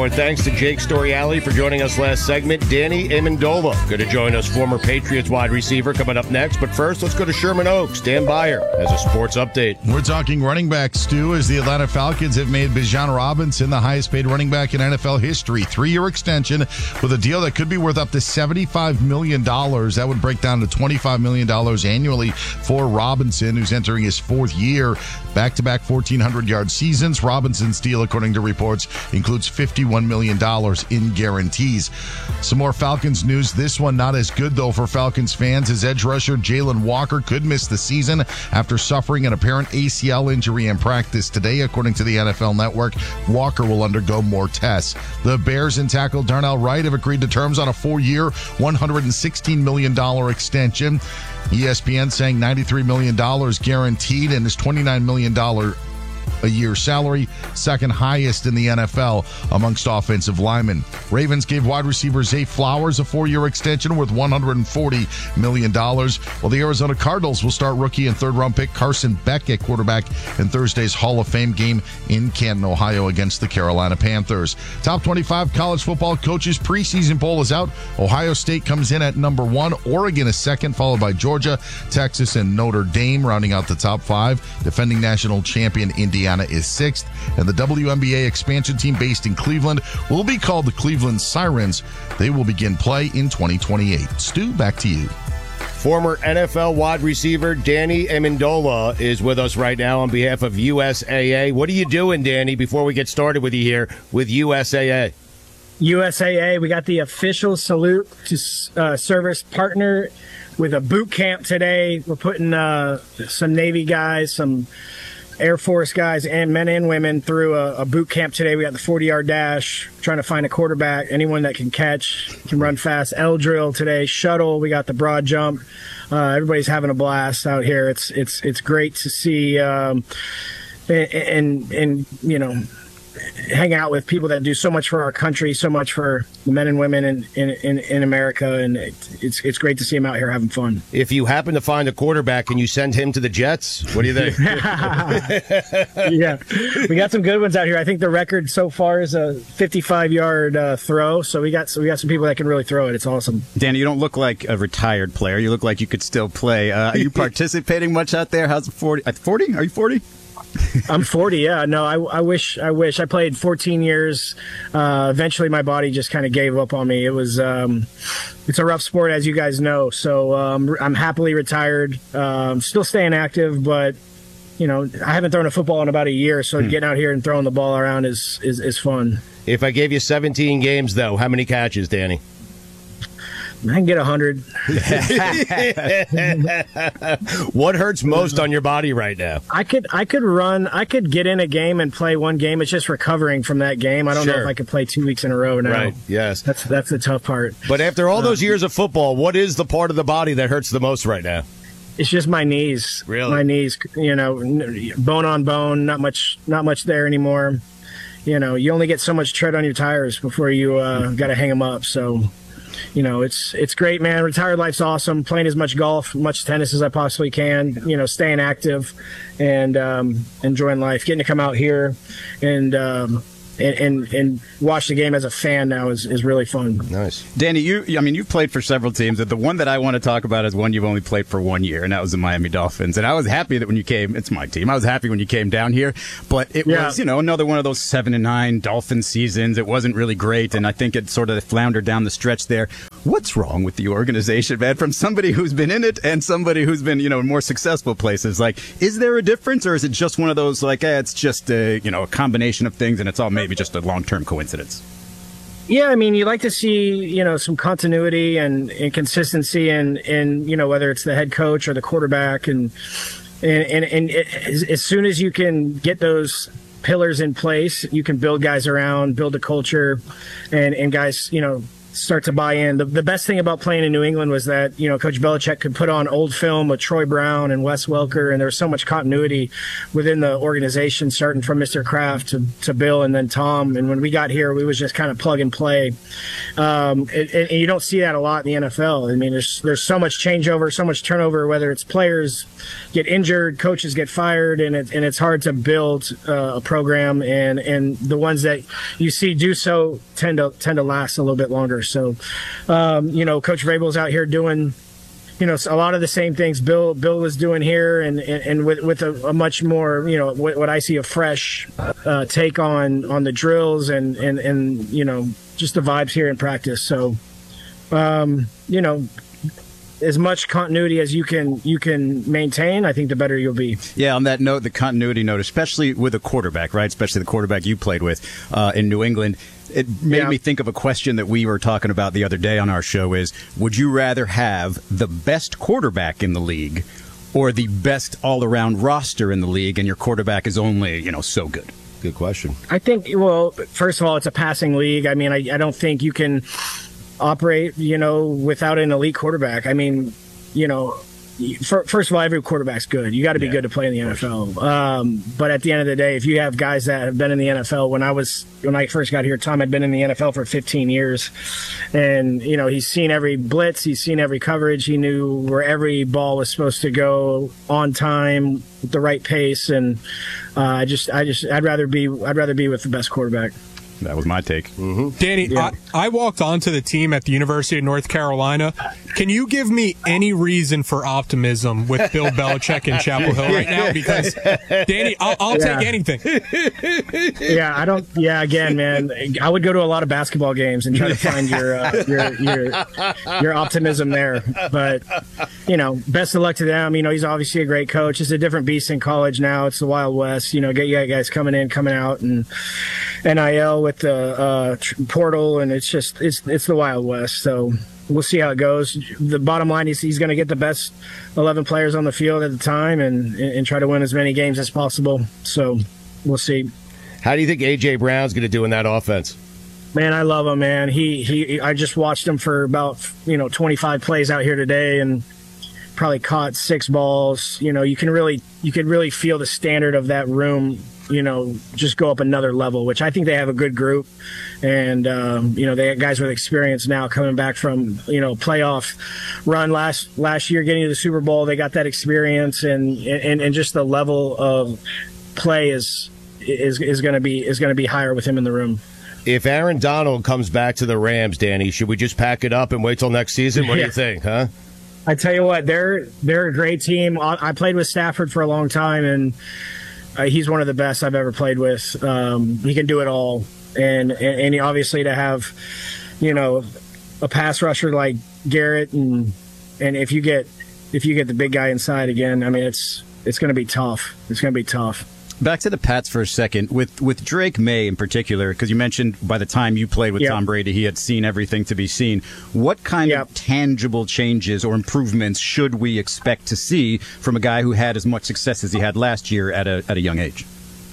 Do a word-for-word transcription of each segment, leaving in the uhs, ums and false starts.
show, and thanks to Jake Storiale for joining us last segment. Danny Amendola going to join us, former Patriots wide receiver, coming up next. But first, let's go to Sherman Oaks. Dan Beyer has a sports update. We're talking running back, Stu, as the Atlanta Falcons have made Bijan Robinson the highest paid running back in N F L history. Three-year extension with a deal that could be worth up to seventy-five million dollars. That would break down to twenty-five million dollars annually for Robinson, who's entering his fourth year. Back-to-back fourteen hundred yard seasons. Robinson's deal, according to reports, includes fifty-one million dollars in guarantees. Some more Falcons news. This one not as good, though, for Falcons fans, as edge rusher Jalen Walker could miss the season after suffering an apparent A C L injury in practice today, according to the N F L Network. Walker will undergo more tests. The Bears and tackle Darnell Wright have agreed to terms on a four-year, one hundred sixteen million dollars extension. E S P N saying ninety-three million dollars guaranteed, and his twenty-nine million dollars a year salary, second highest in the N F L amongst offensive linemen. Ravens gave wide receiver Zay Flowers a four-year extension worth one hundred forty million dollars, while the Arizona Cardinals will start rookie and third-round pick Carson Beck at quarterback in Thursday's Hall of Fame game in Canton, Ohio against the Carolina Panthers. Top twenty-five college football coaches preseason poll is out. Ohio State comes in at number one. Oregon is second, followed by Georgia, Texas, and Notre Dame, rounding out the top five. Defending national champion Indiana is sixth, and the W N B A expansion team based in Cleveland will be called the Cleveland Sirens. They will begin play in twenty twenty-eight. Stu, back to you. Former N F L wide receiver Danny Amendola is with us right now on behalf of U S A A. What are you doing, Danny, before we get started with you here with U S A A? U S A A, we got the official salute to uh, service partner with a boot camp today. We're putting uh, some Navy guys, some Air Force guys, and men and women through a, a boot camp today. We got the forty-yard dash, trying to find a quarterback, anyone that can catch, can run fast. L drill today, shuttle. We got the broad jump. Uh, everybody's having a blast out here. It's it's it's great to see, um, and, and and you know, hang out with people that do so much for our country, so much for the men and women in in, in, in America, and it, it's it's great to see them out here having fun. If you happen to find a quarterback, can you send him to the Jets? What do you think? Yeah, we got some good ones out here. I think the record so far is a fifty-five-yard uh, throw, so we got so we got some people that can really throw it. It's awesome. Danny, you don't look like a retired player. You look like you could still play. Uh, are you participating much out there? How's it forty? At forty? Are you forty? I'm forty. Yeah, no, I, I wish, I wish I played fourteen years. Uh, eventually my body just kind of gave up on me. It was, um, it's a rough sport, as you guys know. So, um, I'm happily retired, um, still staying active, but you know, I haven't thrown a football in about a year. So hmm. getting out here and throwing the ball around is, is, is fun. If I gave you seventeen games though, how many catches, Danny? I can get a hundred. What hurts most on your body right now? I could, I could run. I could get in a game and play one game. It's just recovering from that game. I don't sure. know if I could play two weeks in a row now. Right. Yes. That's that's the tough part. But after all those years of football, what is the part of the body that hurts the most right now? It's just my knees. Really? My knees. You know, bone on bone. Not much. Not much there anymore. You know, you only get so much tread on your tires before you uh, got to hang them up. So. You know, it's it's great, man. Retired life's awesome. Playing as much golf, much tennis as I possibly can. You know, staying active and um, enjoying life. Getting to come out here and um, and, and and watch the game as a fan now is, is really fun. Nice. Danny, you I mean, you've played for several teams. The one that I want to talk about is one you've only played for one year, and that was the Miami Dolphins. And I was happy that when you came, it's my team. I was happy when you came down here, but it yeah. was, you know, another one of those seven and nine Dolphin seasons. It wasn't really great, and I think it sort of floundered down the stretch there. What's wrong with the organization, man? From somebody who's been in it and somebody who's been, you know, in more successful places. Like, is there a difference, or is it just one of those, like, eh, it's just a, you know, a combination of things, and it's all maybe just a long-term coincidence? Yeah, I mean, you like to see, you know, some continuity and, and consistency, and, and, you know, whether it's the head coach or the quarterback, and and and, and it, as, as soon as you can get those pillars in place, you can build guys around, build a culture, and and guys, you know, start to buy in. The, the best thing about playing in New England was that, you know, Coach Belichick could put on old film with Troy Brown and Wes Welker, and there was so much continuity within the organization, starting from Mister Kraft to, to Bill and then Tom. And when we got here, we was just kind of plug and play. Um, and, and you don't see that a lot in the N F L. I mean, there's there's so much changeover, so much turnover, whether it's players get injured, coaches get fired, and it, and it's hard to build uh, a program. And, and the ones that you see do so tend to tend to last a little bit longer. So, um, you know, Coach Vrabel's out here doing, you know, a lot of the same things Bill Bill was doing here, and and, and with with a, a much more, you know, what, what I see a fresh uh, take on on the drills and and and you know, just the vibes here in practice. So, um, you know, as much continuity as you can you can maintain, I think the better you'll be. Yeah, on that note, the continuity note, especially with a quarterback, right? Especially the quarterback you played with uh, in New England. It made yeah. me think of a question that we were talking about the other day on our show is, would you rather have the best quarterback in the league or the best all-around roster in the league, and your quarterback is only, you know, so good? Good question. I think, well, first of all, it's a passing league. I mean, I, I don't think you can operate, you know, without an elite quarterback. I mean, you know, for, first of all, every quarterback's good. You got to be yeah, good to play in the N F L. Um, but at the end of the day, if you have guys that have been in the N F L, when I was when I first got here, Tom had been in the N F L for fifteen years, and you know he's seen every blitz, he's seen every coverage, he knew where every ball was supposed to go on time, with the right pace, and uh, I just, I just, I'd rather be, I'd rather be with the best quarterback. That was my take. Mm-hmm. Danny, yeah. I, I walked onto the team at the University of North Carolina. Can you give me any reason for optimism with Bill Belichick in Chapel Hill right now? Because, Danny, I'll, I'll yeah. take anything. Yeah, I don't. Yeah, again, man, I would go to a lot of basketball games and try to find your uh, your, your your optimism there. But you know, best of luck to them. You know, he's obviously a great coach. It's a different beast in college now. It's the Wild West. You know, get you guys coming in, coming out, and N I L with the uh, portal, and it's just it's it's the Wild West. So we'll see how it goes. The bottom line is he's going to get the best eleven players on the field at the time, and and try to win as many games as possible. So we'll see. How do you think A J Brown's going to do in that offense? Man, I love him, man. He he. I just watched him for about you know twenty-five plays out here today, and probably caught six balls. You know, you can really you can really feel the standard of that room, you know, just go up another level, which I think they have a good group. And, um, you know, they have guys with experience now coming back from, you know, playoff run last last year, getting to the Super Bowl. They got that experience, and and, and just the level of play is is is going to be is going to be higher with him in the room. If Aaron Donald comes back to the Rams, Danny, should we just pack it up and wait till next season? What do yeah. you think, huh? I tell you what, they're they're a great team. I played with Stafford for a long time, and Uh, he's one of the best I've ever played with. Um, he can do it all, and, and and obviously to have, you know, a pass rusher like Garrett, and and if you get if you get the big guy inside again, I mean it's it's going to be tough. It's going to be tough. Back to the Pats for a second, with with Drake May in particular, because you mentioned by the time you played with yep. Tom Brady, he had seen everything to be seen. What kind yep. of tangible changes or improvements should we expect to see from a guy who had as much success as he had last year at a at a young age?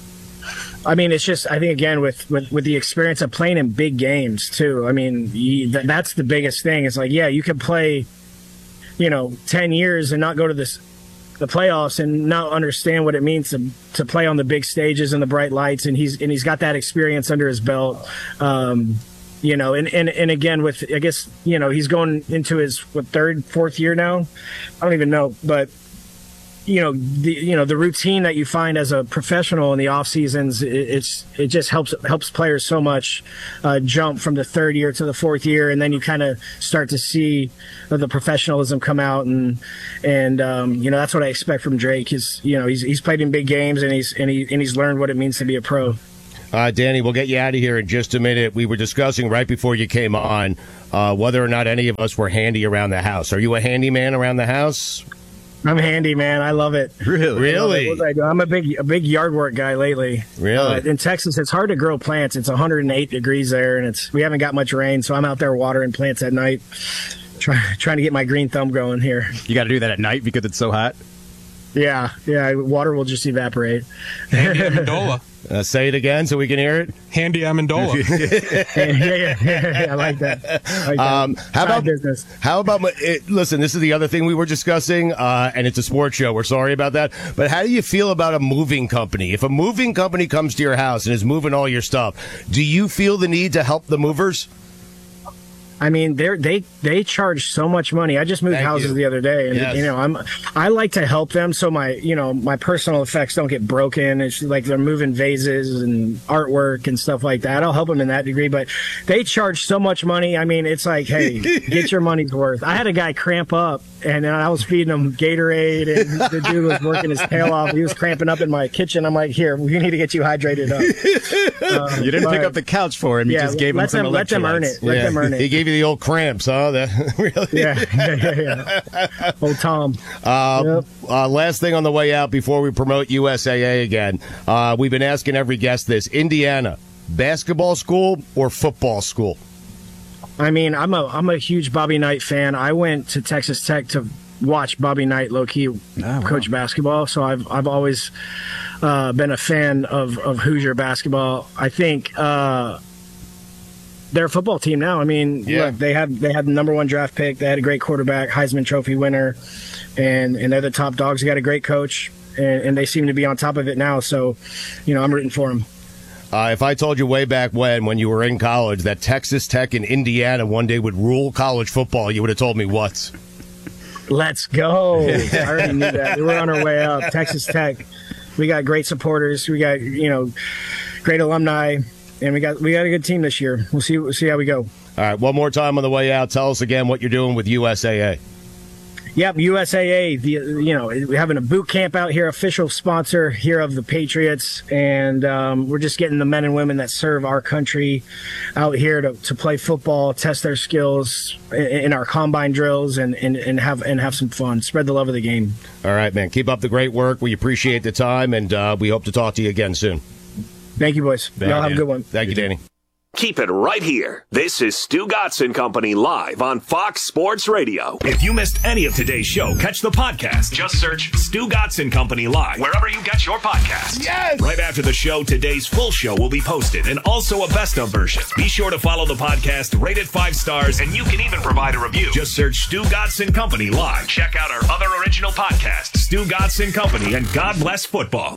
I mean, it's just, I think, again, with, with, with the experience of playing in big games, too. I mean, you, that, that's the biggest thing. It's like, yeah, you can play, you know, ten years and not go to this the playoffs and not understand what it means to to play on the big stages and the bright lights, and he's and he's got that experience under his belt, um, you know, and, and and again with I guess you know he's going into his what, third fourth year now, I don't even know, but you know the you know the routine that you find as a professional in the off seasons, it, it's it just helps helps players so much uh, jump from the third year to the fourth year, and then you kind of start to see the professionalism come out, and and um, you know that's what I expect from Drake. Is you know he's he's played in big games, and he's and he and he's learned what it means to be a pro. Uh, Danny, we'll get you out of here in just a minute. We were discussing right before you came on uh, whether or not any of us were handy around the house. Are you a handyman around the house? I'm handy, man. I love it. Really? Really? What I do? I'm a big, a big yard work guy lately. Really? Uh, in Texas, it's hard to grow plants. It's one hundred eight degrees there, and it's we haven't got much rain, so I'm out there watering plants at night, try, trying to get my green thumb going here. You got to do that at night because it's so hot? Yeah, yeah. Water will just evaporate. Handy Amendola. Uh, say it again so we can hear it. Handy Amendola. yeah, yeah, yeah, yeah, I like that. I like that. Um, how Side about business? How about it, listen? This is the other thing we were discussing, uh, and it's a sports show. We're sorry about that, but how do you feel about a moving company? If a moving company comes to your house and is moving all your stuff, do you feel the need to help the movers? I mean, they they they charge so much money. I just moved Thank houses you. the other day, and Yes. you know, I'm I like to help them so my you know my personal effects don't get broken. It's like they're moving vases and artwork and stuff like that. I'll help them in that degree, but they charge so much money. I mean, it's like, hey, get your money's worth. I had a guy cramp up, and I was feeding him Gatorade, and the dude was working his tail off. He was cramping up in my kitchen. I'm like, here, we need to get you hydrated up. Um, You didn't but, pick up the couch for him. You yeah, just gave him let some them let them earn electrolytes. it. Let them earn He it. gave you the old cramps, huh? That, really? Yeah, yeah, yeah, yeah. Old Tom. Uh, Yep. uh, last thing on the way out before we promote U S A A again. Uh, we've been asking every guest this. Indiana, basketball school or football school? I mean, I'm a I'm a huge Bobby Knight fan. I went to Texas Tech to watch Bobby Knight low key wow. coach basketball, so I've I've always uh, been a fan of, of Hoosier basketball. I think uh, they're a football team now. I mean, Yeah. look, they had they had the number one draft pick. They had a great quarterback, Heisman Trophy winner, and and they're the top dogs. They got a great coach, and, and they seem to be on top of it now. So, you know, I'm rooting for them. Uh, if I told you way back when, when you were in college, that Texas Tech and Indiana one day would rule college football, you would have told me what? Let's go. I already knew that. We're on our way up. Texas Tech. We got great supporters. We got, you know, great alumni, and we got we got a good team this year. We'll see we'll see how we go. All right, one more time on the way out. Tell us again what you're doing with U S A A. Yep, U S A A, the you know, we're having a boot camp out here, official sponsor here of the Patriots, and um, we're just getting the men and women that serve our country out here to, to play football, test their skills in, in our combine drills, and, and, and have and have some fun. Spread the love of the game. All right, man. Keep up the great work. We appreciate the time, and uh, we hope to talk to you again soon. Thank you, boys. Thank Y'all have you. a good one. Thank you, Danny. Keep it right here. This is Stu Gatz and Company live on Fox Sports Radio. If you missed any of today's show, catch the podcast. Just search Stu Gatz and Company live wherever you get your podcasts. Yes! Right after the show, today's full show will be posted and also a best of version. Be sure to follow the podcast, rate it five stars, and you can even provide a review. Just search Stu Gatz and Company live. Check out our other original podcasts, Stu Gatz and Company and God Bless Football.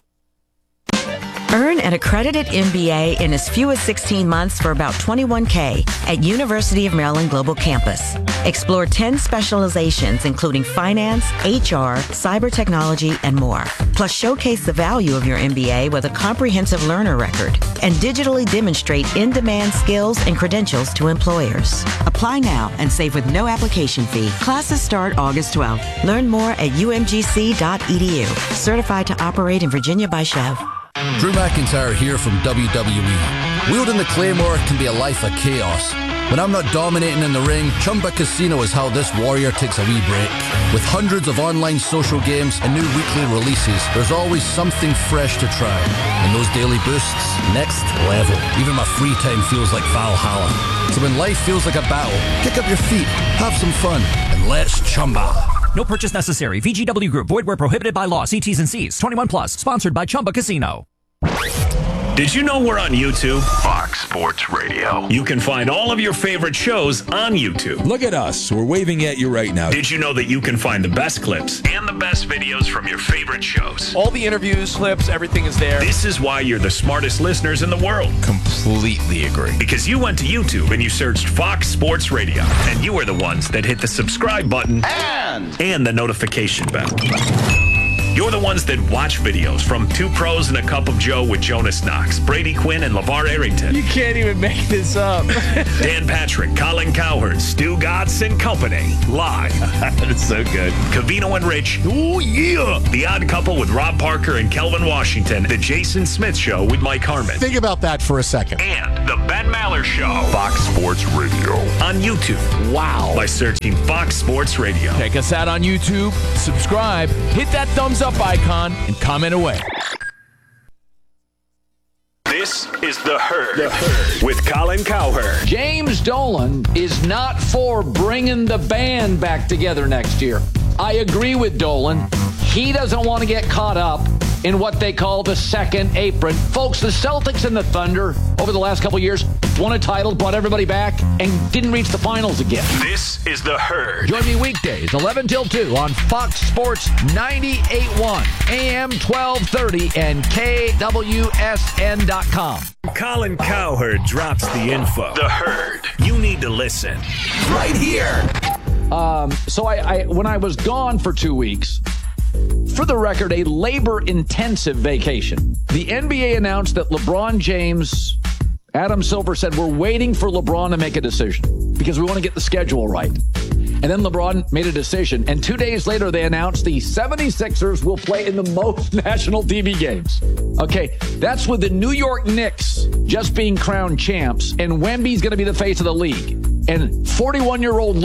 Earn an accredited M B A in as few as sixteen months for about twenty-one K at University of Maryland Global Campus. Explore ten specializations, including finance, H R, cyber technology, and more. Plus, showcase the value of your M B A with a comprehensive learner record and digitally demonstrate in-demand skills and credentials to employers. Apply now and save with no application fee. Classes start August twelfth. Learn more at U M G C dot E D U. Certified to operate in Virginia by Chev. Drew McIntyre here from W W E. Wielding the Claymore can be a life of chaos. When I'm not dominating in the ring, Chumba Casino is how this warrior takes a wee break. With hundreds of online social games and new weekly releases, there's always something fresh to try. And those daily boosts, next level. Even my free time feels like Valhalla. So when life feels like a battle, kick up your feet, have some fun, and let's Chumba. No purchase necessary. V G W Group. Void where prohibited by law. See T's and C's. twenty-one plus. Sponsored by Chumba Casino. Did you know we're on YouTube? Fox Sports Radio. You can find all of your favorite shows on YouTube. Look at us. We're waving at you right now. Did you know that you can find the best clips and the best videos from your favorite shows? All the interviews, clips, everything is there. This is why you're the smartest listeners in the world. Completely agree. Because you went to YouTube and you searched Fox Sports Radio, and you were the ones that hit the subscribe button And and the notification bell. You're the ones that watch videos from Two Pros and a Cup of Joe with Jonas Knox, Brady Quinn, and LeVar Arrington. You can't even make this up. Dan Patrick, Colin Cowherd, Stu Gatz and Company. Live. That's so good. Cavino and Rich. Oh, yeah. The Odd Couple with Rob Parker and Kelvin Washington. The Jason Smith Show with Mike Harmon. Think about that for a second. And The Ben Maller Show. Fox Sports Radio. On YouTube. Wow. By searching Fox Sports Radio. Check us out on YouTube, subscribe, hit that thumbs up icon, and comment away. This is The Herd, the Herd. With Colin Cowherd. James Dolan is not for bringing the band back together next year. I agree with Dolan. he doesn't want to get caught up in what they call the second apron. Folks, the Celtics and the Thunder over the last couple years won a title, brought everybody back, and didn't reach the finals again. This is The Herd. Join me weekdays, eleven till two on Fox Sports ninety-eight point one, A M twelve thirty, and K W S N dot com. Colin Cowherd drops the info. The Herd. You need to listen. Right here. Um, so I, I, when I was gone for two weeks, for the record, a labor-intensive vacation, the N B A announced that LeBron James, Adam Silver said, we're waiting for LeBron to make a decision because we want to get the schedule right. And then LeBron made a decision. And two days later, they announced the seventy-sixers will play in the most national T V games. Okay, that's with the New York Knicks just being crowned champs. And Wemby's going to be the face of the league. And forty-one-year-old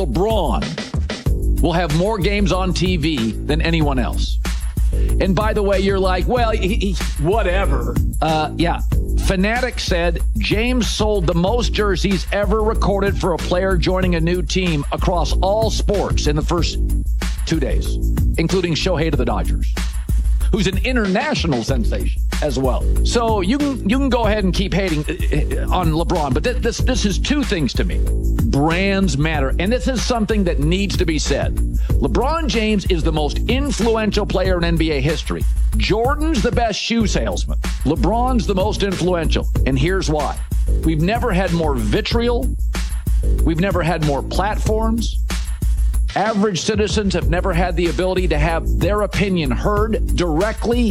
LeBron will have more games on T V than anyone else. And by the way, you're like, well, he, he, whatever. Uh, yeah. Fanatic said James sold the most jerseys ever recorded for a player joining a new team across all sports in the first two days, including Shohei to the Dodgers, who's an international sensation as well. So you can you can go ahead and keep hating on LeBron, but th- this this is two things to me. Brands matter, and this is something that needs to be said. LeBron James is the most influential player in N B A history. Jordan's the best shoe salesman. LeBron's the most influential, and here's why. We've never had more vitriol. We've never had more platforms. Average citizens have never had the ability to have their opinion heard directly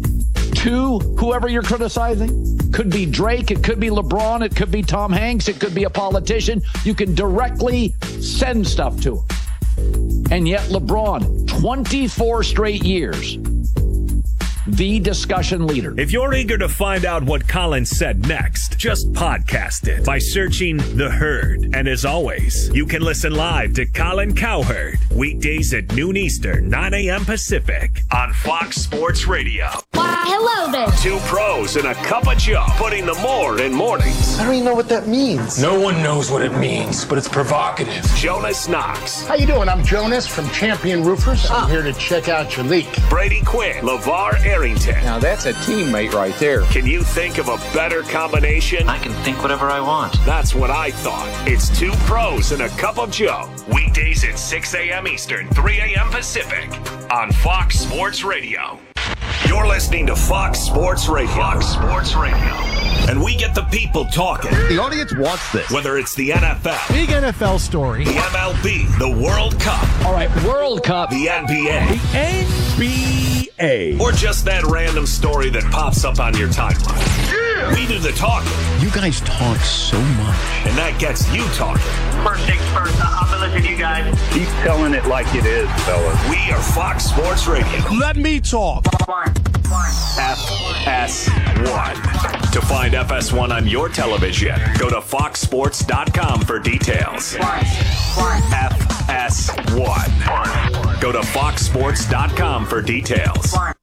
to whoever you're criticizing. Could be Drake, it could be LeBron, it could be Tom Hanks, it could be a politician. You can directly send stuff to him. And yet LeBron, twenty-four straight years, the discussion leader. If you're eager to find out what Colin said next, just podcast it by searching The Herd. And as always, you can listen live to Colin Cowherd weekdays at noon Eastern, nine a.m. Pacific on Fox Sports Radio. Why, hello there. Two pros and a cup of joe, putting the more in mornings. I don't even know what that means. No one knows what it means, but it's provocative. Jonas Knox. How you doing? I'm Jonas from Champion Roofers. I'm here to check out your leak. Brady Quinn. LeVar Arrington. Now that's a teammate right there. Can you think of a better combination? I can think whatever I want. That's what I thought. It's two pros and a cup of joe. Weekdays at six a.m. Eastern, three a.m. Pacific on Fox Sports Radio. You're listening to Fox Sports Radio. Fox Sports Radio. And we get the people talking. The audience wants this. Whether it's the N F L. Big N F L story. The M L B. The World Cup. All right, World Cup. The N B A. The N B A. Or just that random story that pops up on your timeline. Yeah. We do the talking. You guys talk so much. And that gets you talking. First things first, I've been listening to you guys. Keep telling it like it is, fellas. We are Fox Sports Radio. Let me talk. F S one. To find F S one on your television, go to fox sports dot com for details. F S one. Go to fox sports dot com for details.